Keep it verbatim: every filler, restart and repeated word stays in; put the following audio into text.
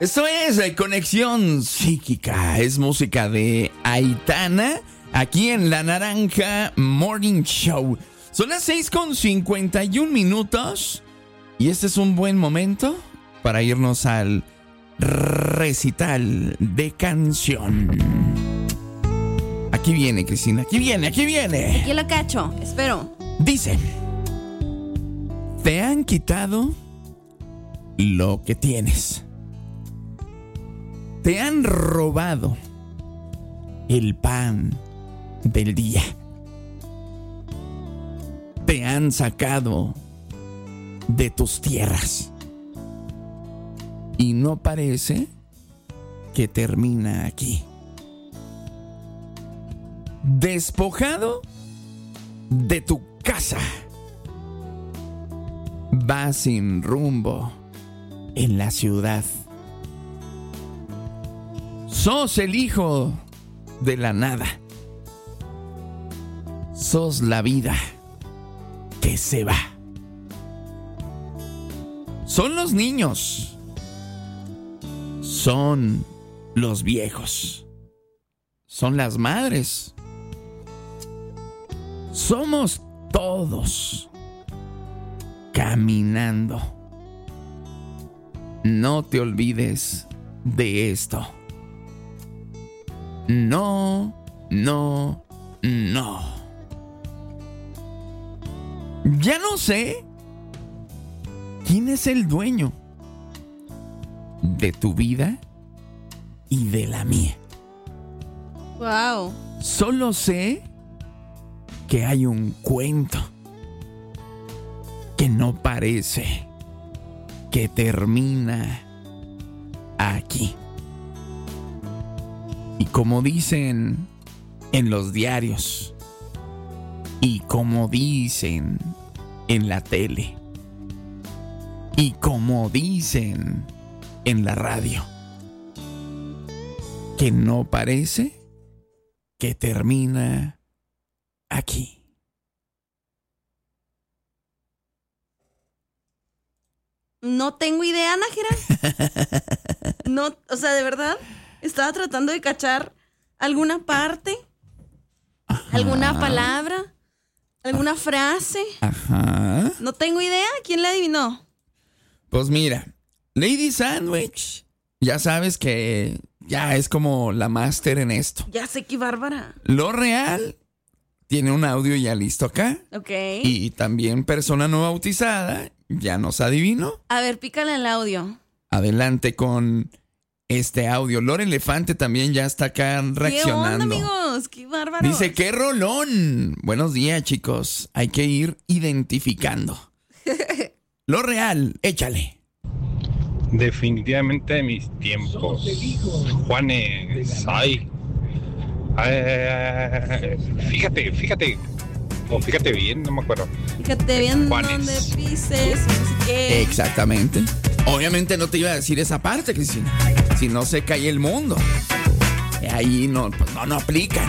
Esto es eh, Conexión Psíquica, es música de Aitana, aquí en La Naranja Morning Show. Son las seis con cincuenta y un minutos y este es un buen momento para irnos al recital de canción. Aquí viene, Cristina, aquí viene, aquí viene. Aquí lo cacho, espero. Dice, te han quitado lo que tienes. Te han robado el pan del día. Te han sacado de tus tierras. Y no parece que termina aquí. Despojado de tu casa. Vas sin rumbo en la ciudad. Sos el hijo de la nada. Sos la vida que se va. Son los niños. Son los viejos. Son las madres. Somos todos caminando. No te olvides de esto. No, no, no. Ya no sé quién es el dueño de tu vida y de la mía. Wow. Solo sé que hay un cuento que no parece que termina aquí. Y como dicen en los diarios, y como dicen en la tele, y como dicen en la radio, que no parece que termina aquí. No tengo idea, Nájera. No, o sea, de verdad, estaba tratando de cachar alguna parte, Ajá. alguna palabra, alguna Ajá. frase. Ajá. No tengo idea. ¿Quién la adivinó? Pues mira, Lady Sandwich, ya sabes que ya es como la máster en esto. Ya sé qué bárbara. Lo Real tiene un audio ya listo acá. Ok. Y también persona no bautizada ya nos adivinó. A ver, pícale el audio. Adelante con este audio. Lore Elefante también ya está acá reaccionando. ¿Qué onda, amigos? ¡Qué bárbaro! Dice, ¡qué rolón! Buenos días, chicos. Hay que ir identificando. Lo Real, échale. Definitivamente de mis tiempos. Juanes, ay. ay. Fíjate, fíjate. O fíjate bien, no me acuerdo. Fíjate bien Juanes. donde pises, no sé qué. Exactamente. Obviamente no te iba a decir esa parte, Cristina. Si no se cae el mundo. Ahí no, pues no, no aplica.